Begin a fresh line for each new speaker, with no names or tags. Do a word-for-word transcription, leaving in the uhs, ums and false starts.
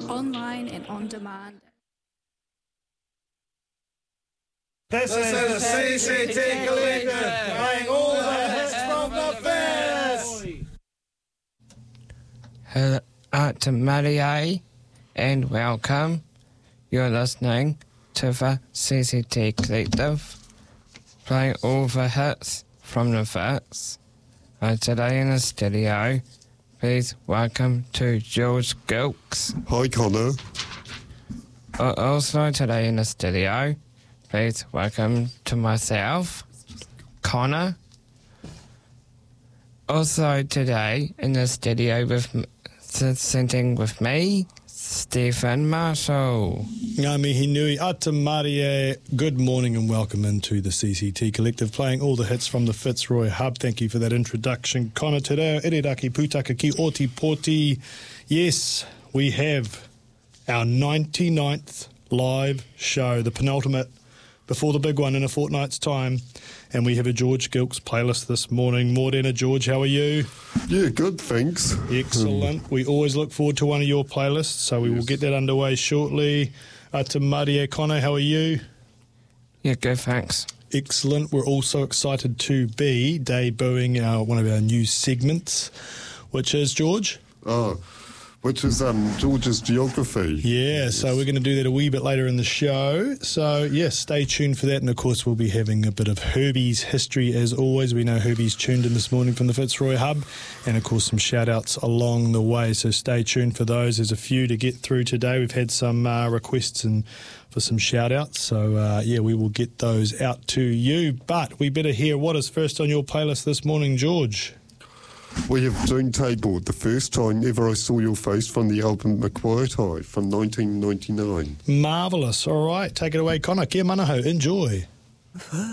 online and on demand.
This, this is the C C T Collective, playing all the hits from the Fits.
Hello, Art Marie, and welcome. You're listening to the C C T Collective, playing all the hits from the Fits. Uh, today in the studio, please welcome to George Gilks.
Hi, Connor.
Uh, also today in the studio, please welcome to myself, Connor. Also today in the studio with m- sitting with me, Stephen Marshall.
Ngā mihi nui, ata Marie. Good morning and welcome into the C C T Collective, playing all the hits from the Fitzroy Hub. Thank you for that introduction, Connor. Te reo iriraki pūtaka ki Oti Poti. Yes, we have our ninety-ninth live show, the penultimate before the big one in a fortnight's time. And we have a George Gilks playlist this morning. Morena, George, how are you?
Yeah, good, thanks.
Excellent. Um, we always look forward to one of your playlists, so we yes. will get that underway shortly. Ata Marie, Connor, how are you?
Yeah, good, thanks.
Excellent. We're also excited to be debuting our, one of our new segments, which is, George?
Oh, which is um, George's Geography.
Yeah, yes. So we're going to do that a wee bit later in the show. So, yes, yeah, stay tuned for that. And, of course, we'll be having a bit of Herbie's history as always. We know Herbie's tuned in this morning from the Fitzroy Hub. And, of course, some shout-outs along the way. So stay tuned for those. There's a few to get through today. We've had some uh, requests and for some shout-outs. So, uh, yeah, we will get those out to you. But we better hear what is first on your playlist this morning, George.
We have June Tabor, the first time ever I saw your face, from the album Maquiet Eye from nineteen ninety-nine.
Marvellous. All right, take it away, Connor. Kia manaho. Enjoy.